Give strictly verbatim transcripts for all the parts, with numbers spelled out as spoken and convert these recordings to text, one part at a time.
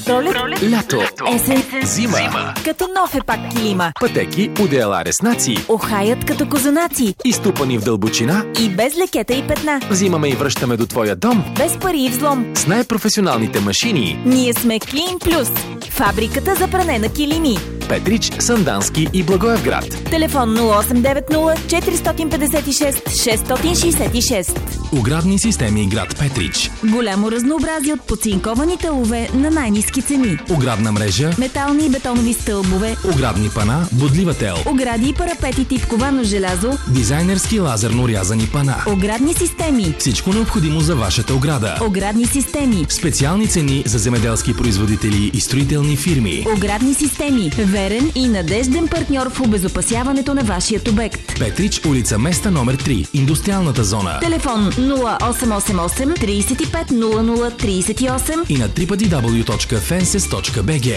Пролет, лято, есен, зима. като нов е пак килима. Пътеки от еларес нации, Охаят като козунаци изтрупани в дълбочина. и без лекета и петна. Взимаме и връщаме до твоя дом Без пари и взлом. с най-професионалните машини. Ние сме Клин Плюс. Фабриката за пране на килими. Петрич, Сандански и Благоевград. Телефон нула осем девет нула четири пет шест шест шест шест. Оградни системи град Петрич. Голямо разнообразие от подцинковани тълове на най-ниски цени. Оградна мрежа, Метални и бетонови стълбове, оградни пана, бодлива тел. огради и парапети тип ковано желязо, Дизайнерски лазерно рязани пана. оградни системи, Всичко необходимо за вашата ограда. оградни системи, Специални цени за земеделски производители и строителни фирми. оградни системи, верен и надежден партньор в обезопасяването на вашия обект. Петрич, улица Места номер три, индустриалната зона. Телефон нула осем осем осем трийсет и пет нула нула трийсет и осем. И на дабъл ю дабъл ю дабъл ю точка фенсес точка би джи.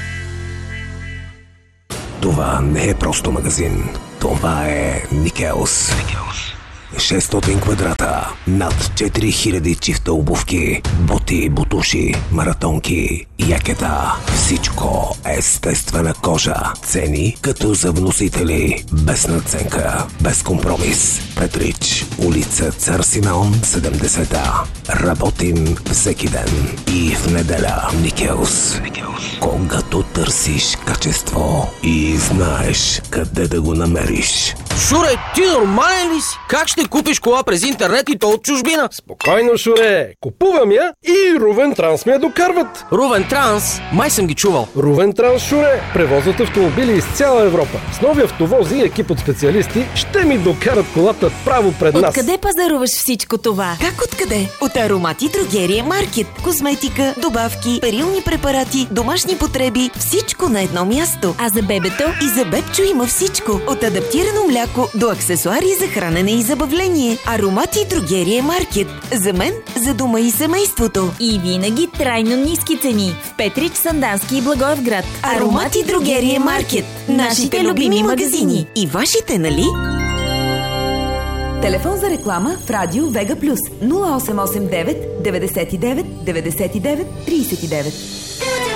Това не е просто магазин. Това е Никелс. шестстотин квадрата, над четири хиляди чифта обувки, боти, бутуши, маратонки, якета. Всичко естествена кожа. Цени като за вносители. Без надценка, без компромис. Петрич, улица Цар Симеон седемдесет. Работим всеки ден и в неделя. Никелс. Когато търсиш качество и знаеш къде да го намериш. Шуре, ти нормален ли си? Как ще купиш кола през интернет и то от чужбина? Спокойно, Шуре. Купувам я и Рувен Транс ме я докарват. Рувен Транс, май съм ги чувал. Рувен Транс, Шуре, превозват автомобили из цяла Европа. С нови автовози и екип от специалисти ще ми докарат колата право пред нас. Откъде пазаруваш всичко това? Как откъде? От Аромати Дрогерия Маркет. Козметика, добавки, перилни препарати, домашни потреби, всичко на едно място. А за бебето? И за бебчо има всичко. От адаптирано мляко до аксесуари за хранене и забавление. Аромати Дрогерия Маркет. За мен, за дома и семейството. И винаги трайно ниски цени. В Петрич, Сандански и Благоевград. Аромати Дрогерия Маркет. Нашите любими магазини. И вашите, нали? Телефон за реклама в радио Вега Плюс нула осем осем девет деветдесет и девет деветдесет и девет трийсет и девет.